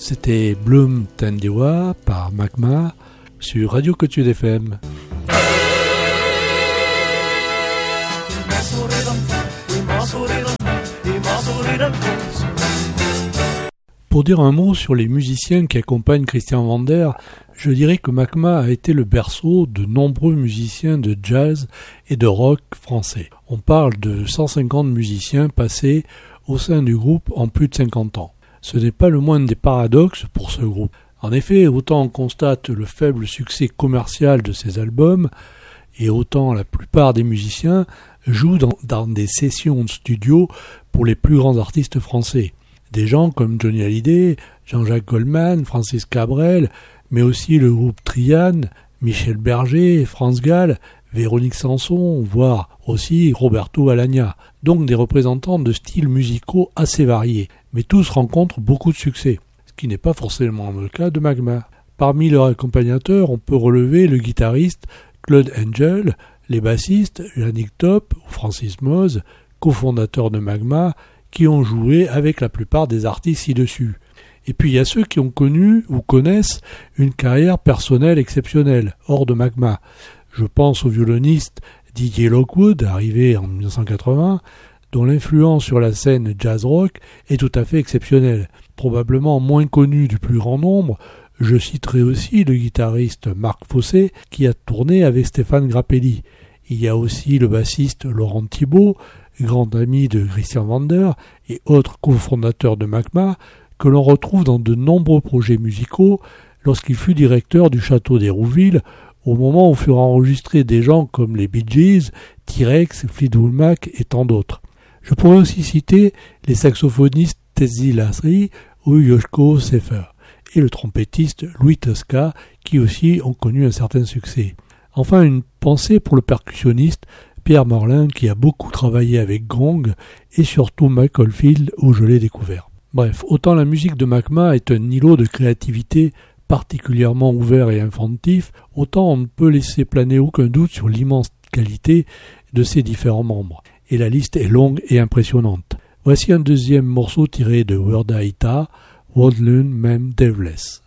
C'était Bloom Tendiwa par Magma sur Radio Cotude FM. Pour dire un mot sur les musiciens qui accompagnent Christian Vander, je dirais que Magma a été le berceau de nombreux musiciens de jazz et de rock français. On parle de 150 musiciens passés au sein du groupe en plus de 50 ans. Ce n'est pas le moindre des paradoxes pour ce groupe. En effet, autant on constate le faible succès commercial de ces albums, et autant la plupart des musiciens jouent dans des sessions de studio pour les plus grands artistes français. Des gens comme Johnny Hallyday, Jean-Jacques Goldman, Francis Cabrel, mais aussi le groupe Trian, Michel Berger, France Gall, Véronique Sanson, voire aussi Roberto Alagna. Donc des représentants de styles musicaux assez variés, mais tous rencontrent beaucoup de succès, ce qui n'est pas forcément le cas de Magma. Parmi leurs accompagnateurs, on peut relever le guitariste Claude Angel, les bassistes Yannick Top ou Francis Moz, cofondateurs de Magma, qui ont joué avec la plupart des artistes ci-dessus. Et puis il y a ceux qui ont connu ou connaissent une carrière personnelle exceptionnelle, hors de Magma. Je pense au violoniste Didier Lockwood, arrivé en 1980, dont l'influence sur la scène jazz-rock est tout à fait exceptionnelle. Probablement moins connu du plus grand nombre, je citerai aussi le guitariste Marc Fossé, qui a tourné avec Stéphane Grappelli. Il y a aussi le bassiste Laurent Thibault, grand ami de Christian Vander et autre cofondateur de Magma, que l'on retrouve dans de nombreux projets musicaux lorsqu'il fut directeur du château d'Hérouville, au moment où furent enregistrés des gens comme les Bee Gees, T-Rex, Fleetwood Mac et tant d'autres. Je pourrais aussi citer les saxophonistes Tezi Lasry ou Yoshko Sefer et le trompettiste Louis Tosca qui aussi ont connu un certain succès. Enfin, une pensée pour le percussionniste Pierre Morlin qui a beaucoup travaillé avec Gong et surtout Mike Oldfield où je l'ai découvert. Bref, autant la musique de Magma est un îlot de créativité particulièrement ouvert et inventif, autant on ne peut laisser planer aucun doute sur l'immense qualité de ses différents membres. Et la liste est longue et impressionnante. Voici un deuxième morceau tiré de Wurda Ita, Wodlun Mem Devless.